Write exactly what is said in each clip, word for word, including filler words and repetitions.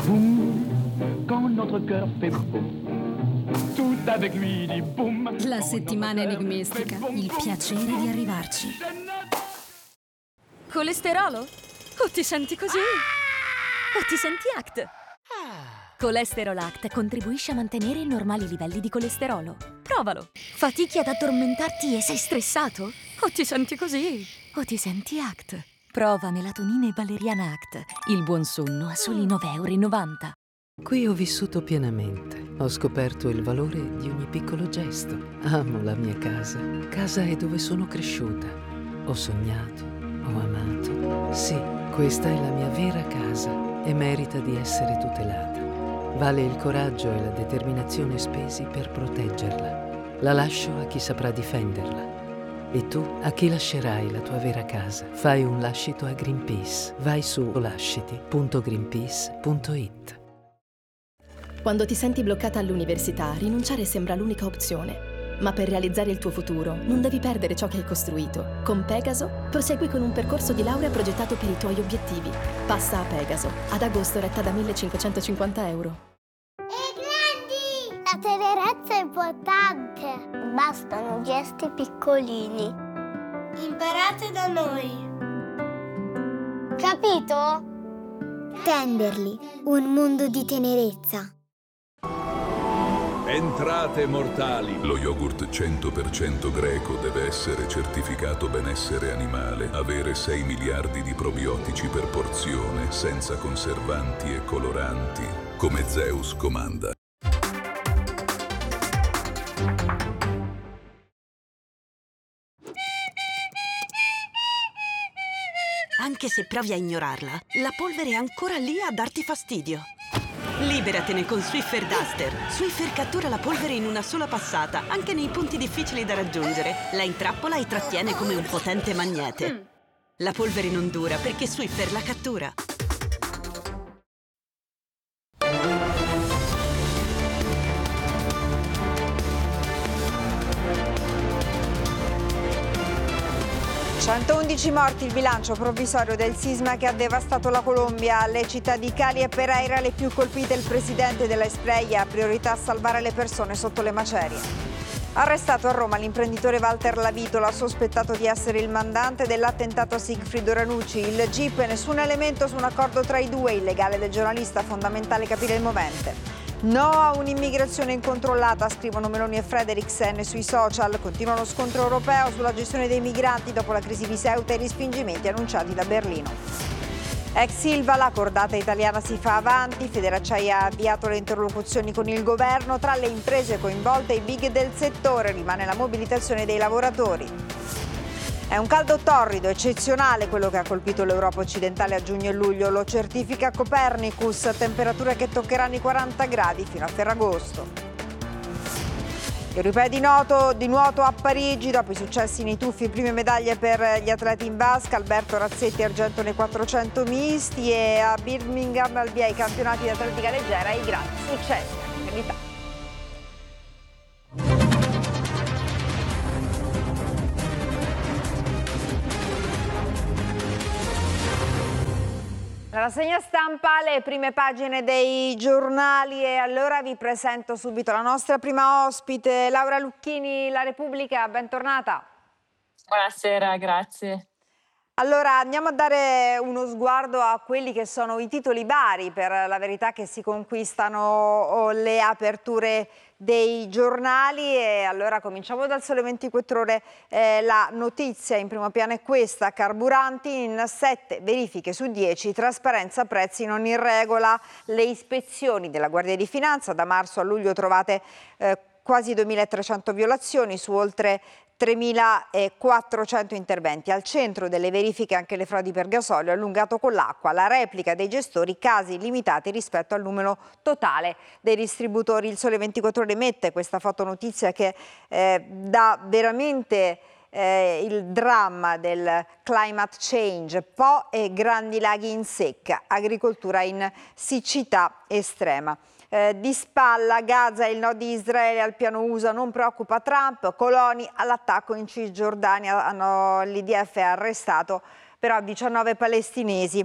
boum, quand notre cœur fait boum, tout avec lui dit boum. La settimana enigmistica, il piacere di arrivarci. Colesterolo? O ti senti così? O ti senti Act? Colesterol Act contribuisce a mantenere i normali livelli di colesterolo. Provalo. Fatichi ad addormentarti e sei stressato? O ti senti così? O ti senti Act? Prova melatonina e valeriana Act. Il buon sonno a soli nove e novanta euro. Qui ho vissuto pienamente. Ho scoperto il valore di ogni piccolo gesto. Amo la mia casa. Casa è dove sono cresciuta. Ho sognato, ho amato. Sì, questa è la mia vera casa e merita di essere tutelata. Vale il coraggio e la determinazione spesi per proteggerla. La lascio a chi saprà difenderla. E tu, a chi lascerai la tua vera casa? Fai un lascito a Greenpeace. Vai su lasciti punto greenpeace punto it. Quando ti senti bloccata all'università, rinunciare sembra l'unica opzione. Ma per realizzare il tuo futuro, non devi perdere ciò che hai costruito. Con Pegaso, prosegui con un percorso di laurea progettato per i tuoi obiettivi. Passa a Pegaso. Ad agosto retta da millecinquecentocinquanta euro. E grandi! La tenerezza è importante. Bastano gesti piccolini. Imparate da noi. Capito? Tenderli. Un mondo di tenerezza. Entrate mortali! Lo yogurt cento per cento greco deve essere certificato benessere animale, avere sei miliardi di probiotici per porzione, senza conservanti e coloranti, come Zeus comanda. Anche se provi a ignorarla, la polvere è ancora lì a darti fastidio. Liberatene con Swiffer Duster. Swiffer cattura la polvere in una sola passata, anche nei punti difficili da raggiungere. La intrappola e trattiene come un potente magnete. La polvere non dura perché Swiffer la cattura. centoundici morti il bilancio provvisorio del sisma che ha devastato la Colombia. Le città di Cali e Pereira le più colpite. Il presidente della Espriella ha priorità a salvare le persone sotto le macerie. Arrestato a Roma l'imprenditore Walter Lavitola, sospettato di essere il mandante dell'attentato a Sigfrido Ranucci. Il G I P, nessun elemento su un accordo tra i due. Illegale del giornalista, fondamentale capire il movente. No a un'immigrazione incontrollata, scrivono Meloni e Frederiksen sui social. Continua lo scontro europeo sulla gestione dei migranti dopo la crisi di Ceuta e i respingimenti annunciati da Berlino. Ex Ilva, la cordata italiana si fa avanti. Federacciaia ha avviato le interlocuzioni con il governo. Tra le imprese coinvolte i big del settore, rimane la mobilitazione dei lavoratori. È un caldo torrido, eccezionale quello che ha colpito l'Europa occidentale a giugno e luglio. Lo certifica Copernicus, temperature che toccheranno i quaranta gradi fino a Ferragosto. Europei di nuoto, di nuoto a Parigi, dopo i successi nei tuffi, prime medaglie per gli atleti in vasca, Alberto Razzetti argento nei quattrocento misti, e a Birmingham al via i campionati di atletica leggera e i grandi successi in Italia. La rassegna stampa, le prime pagine dei giornali, e allora vi presento subito la nostra prima ospite, Laura Lucchini, La Repubblica, bentornata. Buonasera, grazie. Allora andiamo a dare uno sguardo a quelli che sono i titoli vari, per la verità, che si conquistano le aperture dei giornali, e allora cominciamo dal Sole ventiquattro Ore. Eh, la notizia in primo piano è questa: carburanti in sette verifiche su dieci, trasparenza prezzi non in regola. Le ispezioni della Guardia di Finanza da marzo a luglio trovate eh, quasi duemilatrecento violazioni su oltre tremilaquattrocento interventi. Al centro delle verifiche anche le frodi per gasolio allungato con l'acqua, la replica dei gestori, casi limitati rispetto al numero totale dei distributori. Il Sole ventiquattro Ore mette questa fotonotizia che eh, dà veramente eh, il dramma del climate change: Po e grandi laghi in secca, agricoltura in siccità estrema. Eh, di spalla Gaza e il no di Israele al piano U S A, non preoccupa Trump. Coloni all'attacco in Cisgiordania, hanno, l'I D F ha arrestato però diciannove palestinesi.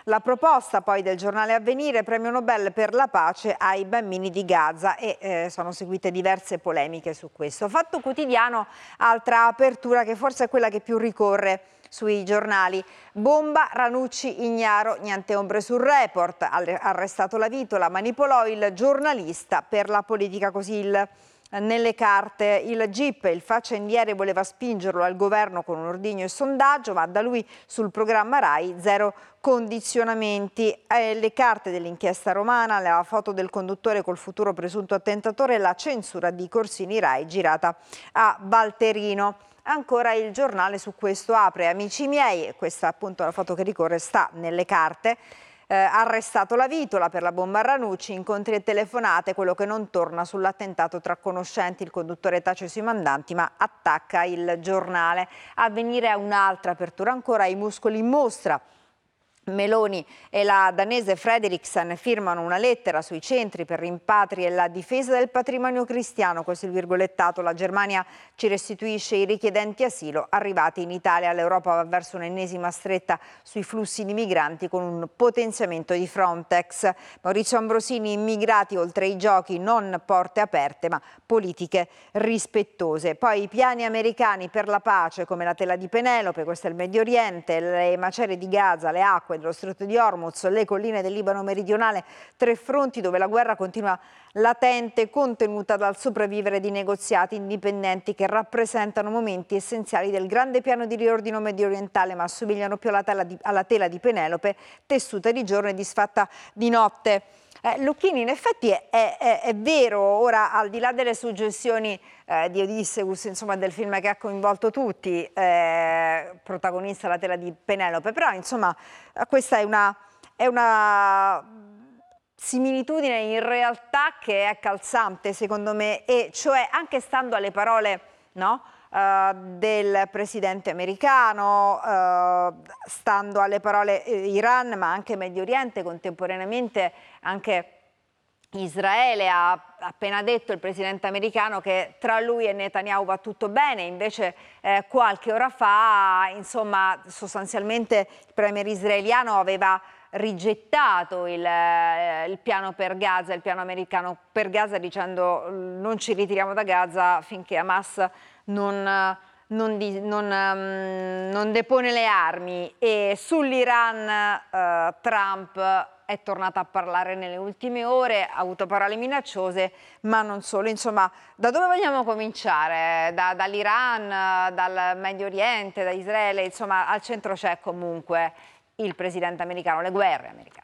La proposta poi del giornale Avvenire, premio Nobel per la pace ai bambini di Gaza, e eh, sono seguite diverse polemiche su questo. Fatto Quotidiano, altra apertura che forse è quella che più ricorre sui giornali. Bomba, Ranucci ignaro, niente ombre sul report, arrestato la Vitola, manipolò il giornalista per la politica, così il nelle carte. Il G I P, il faccendiere, voleva spingerlo al governo con un ordigno e sondaggio, ma da lui sul programma Rai zero condizionamenti. Eh, le carte dell'inchiesta romana, la foto del conduttore col futuro presunto attentatore e la censura di Corsini Rai girata a Valterino. Ancora il giornale su questo apre: amici miei, questa appunto la foto che ricorre sta nelle carte. Eh, arrestato la Vitola per la bomba a Ranucci, incontri e telefonate, quello che non torna sull'attentato tra conoscenti, il conduttore tace sui mandanti ma attacca il giornale. Avvenire a un'altra apertura ancora, i muscoli in mostra. Meloni e la danese Frederiksen firmano una lettera sui centri per rimpatri e la difesa del patrimonio cristiano, questo è il virgolettato. La Germania ci restituisce i richiedenti asilo arrivati in Italia. L'Europa va verso un'ennesima stretta sui flussi di migranti con un potenziamento di Frontex. Maurizio Ambrosini: immigrati oltre i giochi, non porte aperte ma politiche rispettose. Poi i piani americani per la pace come la tela di Penelope, questo è il Medio Oriente, le macerie di Gaza, le acque dello Stretto di Hormuz, le colline del Libano meridionale, tre fronti dove la guerra continua latente, contenuta dal sopravvivere di negoziati indipendenti che rappresentano momenti essenziali del grande piano di riordino mediorientale, ma assomigliano più alla tela di, alla tela di Penelope, tessuta di giorno e disfatta di notte. Eh, Lucchini, in effetti è, è, è vero, ora al di là delle suggestioni eh, di Odysseus, insomma del film che ha coinvolto tutti, eh, protagonista la tela di Penelope, però insomma questa è una, è una similitudine in realtà che è calzante secondo me, e cioè anche stando alle parole, no? Uh, del presidente americano, uh, stando alle parole eh, Iran, ma anche Medio Oriente, contemporaneamente anche Israele. Ha appena detto il presidente americano che tra lui e Netanyahu va tutto bene, invece eh, qualche ora fa, insomma, sostanzialmente il premier israeliano aveva rigettato il, eh, il piano per Gaza, il piano americano per Gaza, dicendo non ci ritiriamo da Gaza finché Hamas non, non, di, non, um, non depone le armi. E sull'Iran uh, Trump è tornato a parlare nelle ultime ore, ha avuto parole minacciose, ma non solo. Insomma, da dove vogliamo cominciare? Da, dall'Iran, dal Medio Oriente, da Israele? Insomma, al centro c'è comunque il presidente americano, le guerre americane.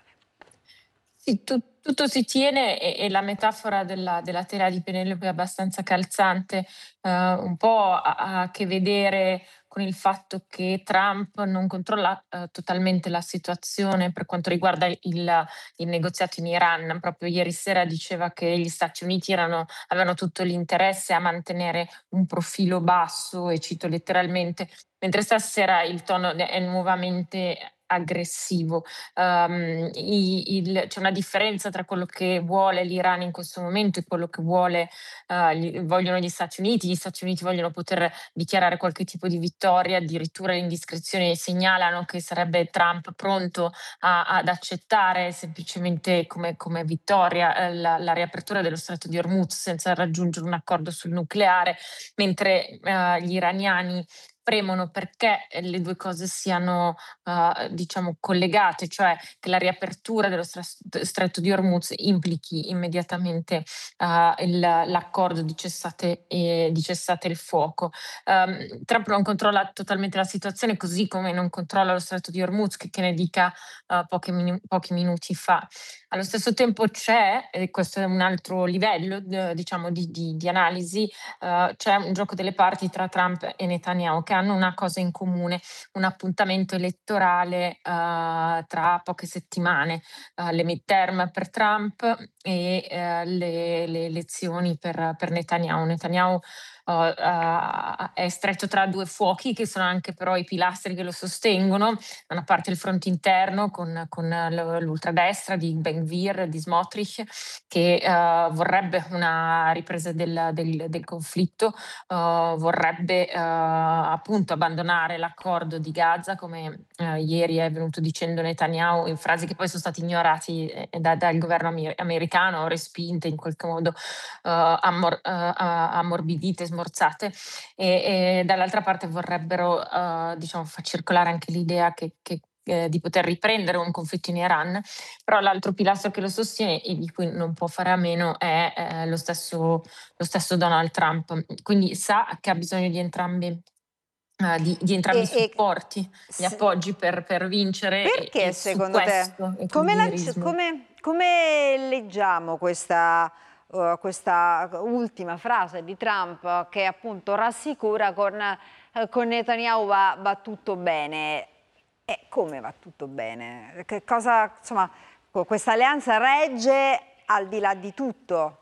Sì, tu, tutto si tiene e, e la metafora della, della tela di Penelope è abbastanza calzante, uh, un po' ha a che vedere con il fatto che Trump non controlla uh, totalmente la situazione per quanto riguarda il, il negoziato in Iran. Proprio ieri sera diceva che gli Stati Uniti erano, avevano tutto l'interesse a mantenere un profilo basso, e cito letteralmente, mentre stasera il tono è nuovamente aggressivo. Um, i, il, c'è una differenza tra quello che vuole l'Iran in questo momento e quello che vuole, uh, gli, vogliono gli Stati Uniti. Gli Stati Uniti vogliono poter dichiarare qualche tipo di vittoria, addirittura le indiscrezioni segnalano che sarebbe Trump pronto a, ad accettare semplicemente come, come vittoria eh, la, la riapertura dello Stretto di Hormuz senza raggiungere un accordo sul nucleare, mentre uh, gli iraniani premono perché le due cose siano uh, diciamo collegate, cioè che la riapertura dello stretto di Hormuz implichi immediatamente uh, il, l'accordo di cessate, e, di cessate il fuoco. Um, Trump non controlla totalmente la situazione, così come non controlla lo stretto di Hormuz, che, che ne dica uh, pochi, minu- pochi minuti fa. Allo stesso tempo c'è, e questo è un altro livello eh, diciamo di, di, di analisi, uh, c'è un gioco delle parti tra Trump e Netanyahu, che hanno una cosa in comune, un appuntamento elettorale uh, tra poche settimane, uh, le midterm per Trump e uh, le, le elezioni per, per Netanyahu. Netanyahu uh, uh, è stretto tra due fuochi, che sono anche però i pilastri che lo sostengono. Da una parte il fronte interno con, con l'ultradestra di Ben Gvir, di Smotrich, che uh, vorrebbe una ripresa del, del, del conflitto, uh, vorrebbe uh, appunto abbandonare l'accordo di Gaza, come eh, ieri è venuto dicendo Netanyahu in frasi che poi sono stati ignorati eh, da- dal governo amer- americano, respinte in qualche modo, eh, ammor- eh, a- ammorbidite, smorzate, e, e dall'altra parte vorrebbero eh, diciamo, far circolare anche l'idea che, che, eh, di poter riprendere un conflitto in Iran, però l'altro pilastro che lo sostiene e di cui non può fare a meno è eh, lo stesso lo stesso Donald Trump, quindi sa che ha bisogno di entrambi, eh, di, di entrambi i E, e supporti, gli s- appoggi per, per vincere, e, perché e su secondo te? questo Come, lanci- equilibrismo. come- come leggiamo questa, uh, questa ultima frase di Trump che appunto rassicura con, eh, con Netanyahu va, va tutto bene? E come va tutto bene? Che cosa, insomma, co- questa alleanza regge al di là di tutto?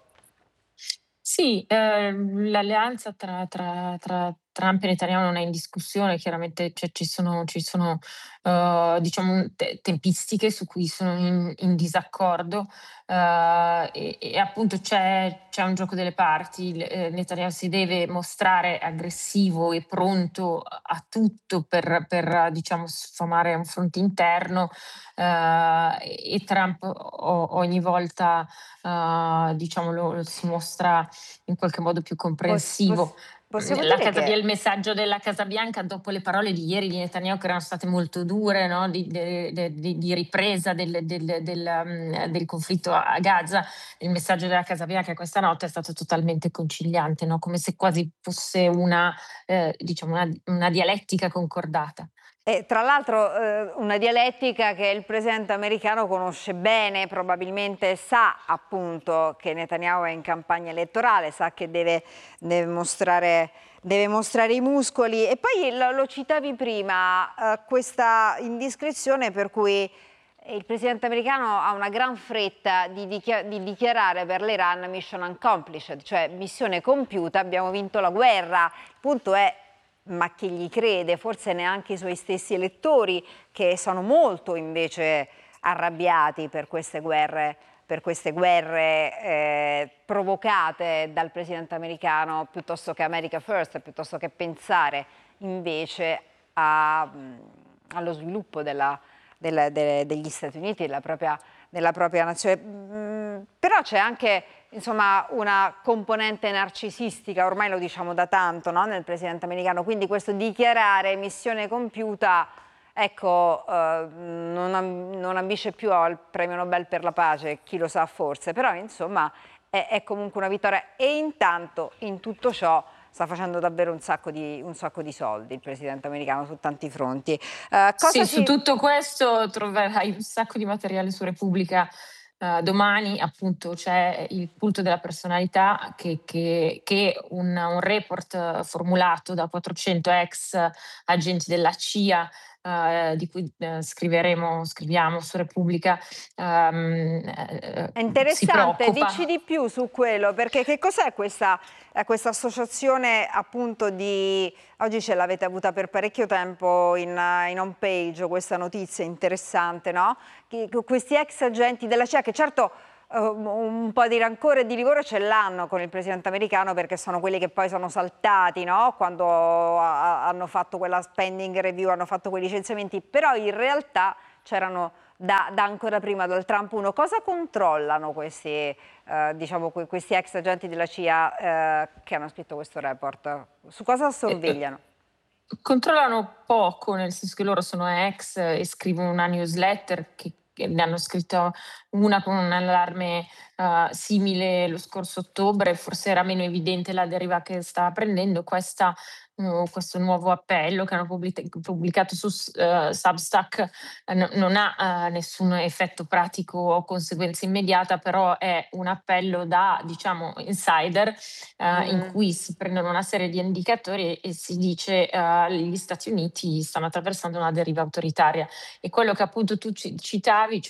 Sì, ehm, l'alleanza tra, tra- tra Trump e Netanyahu non è in discussione, chiaramente cioè, ci sono, ci sono eh, diciamo, te- tempistiche su cui sono in, in disaccordo, eh, e, e appunto c'è, c'è un gioco delle parti. Il- eh, Netanyahu si deve mostrare aggressivo e pronto a a tutto per, per, diciamo, sfamare un fronte interno, eh, e e Trump o- ogni volta eh, diciamo, lo, lo si mostra in qualche modo più Pos- comprensivo. pos- possiamo La dire Casa Bia- che il messaggio della Casa Bianca dopo le parole di ieri di Netanyahu, che erano state molto dure, no? di, de- de- di- di ripresa del, del- del, um, del conflitto a Gaza, il messaggio della Casa Bianca questa notte è stato totalmente conciliante, no? Come se quasi fosse una, eh, diciamo una, una dialettica concordata. E tra l'altro eh, una dialettica che il presidente americano conosce bene, probabilmente sa appunto che Netanyahu è in campagna elettorale, sa che deve, deve, mostrare, deve mostrare i muscoli. E poi lo, lo citavi prima, eh, questa indiscrezione per cui il presidente americano ha una gran fretta di, dichia- di dichiarare per l'Iran mission accomplished, cioè missione compiuta, abbiamo vinto la guerra. Il punto è: ma chi gli crede? Forse neanche i suoi stessi elettori, che sono molto invece arrabbiati per queste guerre, per queste guerre eh, provocate dal presidente americano, piuttosto che America First, piuttosto che pensare invece a, allo sviluppo della, della, de, degli Stati Uniti, della propria, della propria nazione. Mm, però c'è anche, insomma, una componente narcisistica, ormai lo diciamo da tanto, no? Nel presidente americano, quindi questo dichiarare missione compiuta, ecco, eh, non, am- non ambisce più al premio Nobel per la pace, chi lo sa forse, però insomma è, è comunque una vittoria, e intanto in tutto ciò sta facendo davvero un sacco di, un sacco di soldi il presidente americano su tanti fronti. Eh, cosa Sì, si... su tutto questo troverai un sacco di materiale su Repubblica. Uh, domani appunto c'è il culto della personalità, che, che, che un, un report formulato da quattrocento ex agenti della C I A, uh, di cui uh, scriveremo, scriviamo su Repubblica. Um, uh, È interessante, si preoccupa. dici di più su quello, perché che cos'è questa, eh, questa associazione appunto di... Oggi ce l'avete avuta per parecchio tempo in, in home page, questa notizia interessante, no? Che, questi ex agenti della C I A, che certo uh, un po' di rancore e di livore ce l'hanno con il presidente americano, perché sono quelli che poi sono saltati, no? Quando a, hanno fatto quella spending review, hanno fatto quei licenziamenti, però in realtà c'erano da, da ancora prima, dal Trump uno. Cosa controllano questi, eh, diciamo, questi ex agenti della C I A eh, che hanno scritto questo report? Su cosa sorvegliano? Controllano poco, nel senso che loro sono ex e scrivono una newsletter, che, che ne hanno scritto una con un allarme uh, simile lo scorso ottobre. Forse era meno evidente la deriva che stava prendendo. Questa, uh, questo nuovo appello che hanno pubblic- pubblicato su uh, Substack uh, n- non ha uh, nessun effetto pratico o conseguenza immediata, però è un appello da, diciamo, insider, uh, mm. in cui si prendono una serie di indicatori e, e si dice uh, gli Stati Uniti stanno attraversando una deriva autoritaria. E quello che appunto tu ci- citavi, cioè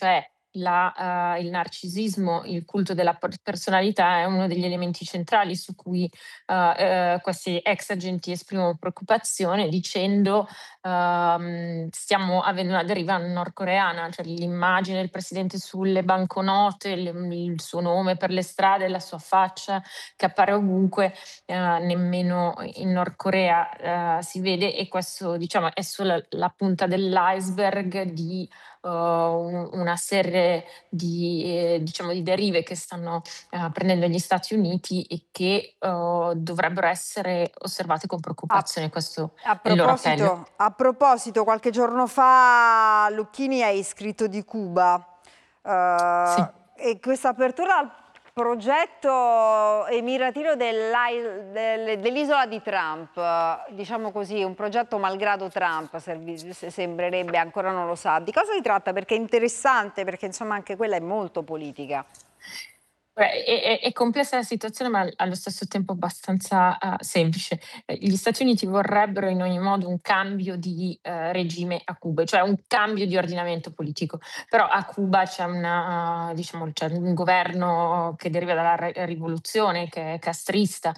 la, uh, il narcisismo, il culto della personalità è uno degli elementi centrali su cui uh, uh, questi ex agenti esprimono preoccupazione, dicendo uh, stiamo avendo una deriva nordcoreana, cioè l'immagine del presidente sulle banconote, il, il suo nome per le strade, la sua faccia che appare ovunque, uh, nemmeno in Nord Corea uh, si vede, e questo, diciamo, è solo la punta dell'iceberg di Uh, una serie di, eh, diciamo, di derive che stanno uh, prendendo gli Stati Uniti e che uh, dovrebbero essere osservate con preoccupazione. A, Questo a è il loro appello. proposito, a proposito, qualche giorno fa Lucchini hai scritto di Cuba, uh, sì. e questa apertura al progetto emiratino dell'isola di Trump, diciamo così, un progetto malgrado Trump, sembrerebbe, ancora non lo sa. Di cosa si tratta? Perché è interessante, perché insomma anche quella è molto politica. Beh, è, è, è complessa la situazione, ma allo stesso tempo abbastanza uh, semplice. Eh, gli Stati Uniti vorrebbero in ogni modo un cambio di uh, regime a Cuba, cioè un cambio di ordinamento politico. Però a Cuba c'è, una, uh, diciamo, c'è un governo che deriva dalla re- rivoluzione, che è castrista, uh,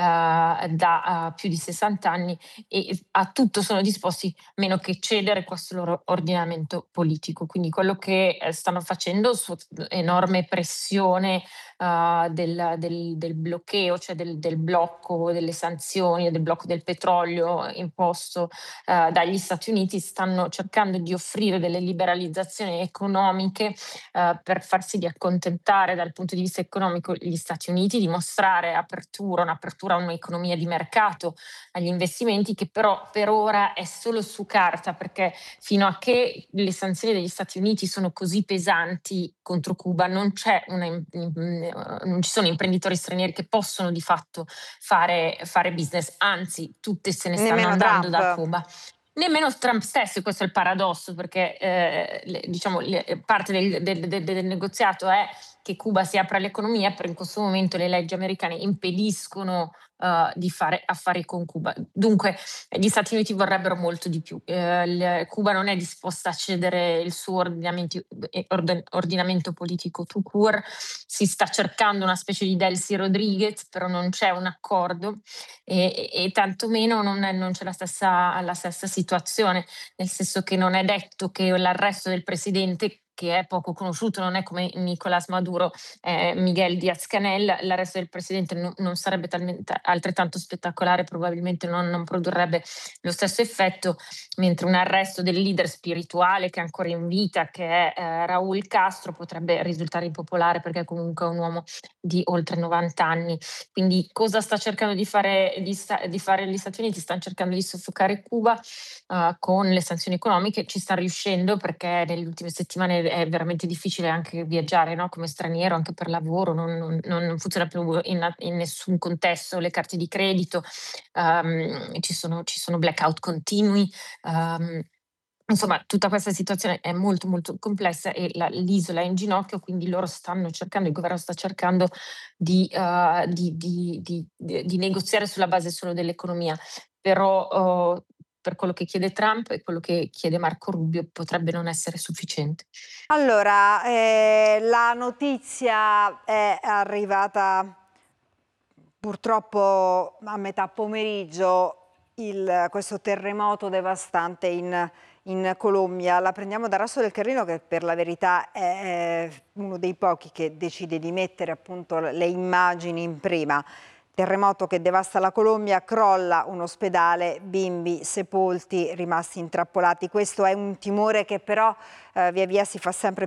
da uh, più di sessanta anni, e a tutto sono disposti meno che cedere questo loro ordinamento politico. Quindi quello che eh, stanno facendo su enorme pressione Uh, del, del, del bloqueo, cioè del, del blocco delle sanzioni, del blocco del petrolio imposto uh, dagli Stati Uniti, stanno cercando di offrire delle liberalizzazioni economiche uh, per far sì di accontentare dal punto di vista economico gli Stati Uniti, dimostrare apertura, un'apertura a un'economia di mercato, agli investimenti, che però per ora è solo su carta, perché fino a che le sanzioni degli Stati Uniti sono così pesanti contro Cuba non c'è una non ci sono imprenditori stranieri che possono di fatto fare, fare business, anzi tutte se ne stanno Nemmeno andando Trump. da Cuba. Nemmeno Trump stesso, questo è il paradosso, perché eh, le, diciamo, le, parte del, del, del, del negoziato è che Cuba si apra all'economia, però in questo momento le leggi americane impediscono uh, di fare affari con Cuba. Dunque gli Stati Uniti vorrebbero molto di più. Eh, il, Cuba non è disposta a cedere il suo ordinamento, ordin, ordinamento politico tout court, si sta cercando una specie di Delcy Rodriguez, però non c'è un accordo, e, e, e tantomeno non, è, non c'è la stessa, la stessa situazione, nel senso che non è detto che l'arresto del presidente, che è poco conosciuto, non è come Nicolás Maduro, eh, Miguel Díaz-Canel, l'arresto del presidente non, non sarebbe talmente, altrettanto spettacolare, probabilmente non, non produrrebbe lo stesso effetto, mentre un arresto del leader spirituale che è ancora in vita, che è eh, Raúl Castro, potrebbe risultare impopolare, perché comunque è un uomo di oltre novanta anni. Quindi cosa sta cercando di fare, di, sta, di fare gli Stati Uniti? Stanno cercando di soffocare Cuba uh, con le sanzioni economiche. Ci sta riuscendo, perché nelle ultime settimane è veramente difficile anche viaggiare, no? Come straniero, anche per lavoro, non, non, non funziona più in, in nessun contesto, le carte di credito, um, ci sono, ci sono blackout continui, um, insomma tutta questa situazione è molto molto complessa e la, l'isola è in ginocchio, quindi loro stanno cercando, il governo sta cercando di, uh, di, di, di, di, di negoziare sulla base solo dell'economia, però uh, per quello che chiede Trump e quello che chiede Marco Rubio potrebbe non essere sufficiente. Allora, eh, la notizia è arrivata purtroppo a metà pomeriggio, il, questo terremoto devastante in, in Colombia. La prendiamo da Rasso del Carrino, che per la verità è uno dei pochi che decide di mettere appunto le immagini in prima. Terremoto che devasta la Colombia, crolla un ospedale, bimbi sepolti, rimasti intrappolati. Questo è un timore che però eh, via via si fa sempre